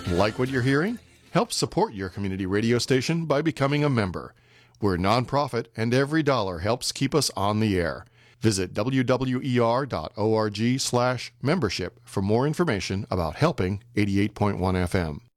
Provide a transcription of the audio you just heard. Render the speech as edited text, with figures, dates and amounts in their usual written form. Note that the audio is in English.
Like what you're hearing? Help support your community radio station by becoming a member. We're a nonprofit, and every dollar helps keep us on the air. Visit wwer.org/membership for more information about helping 88.1 FM.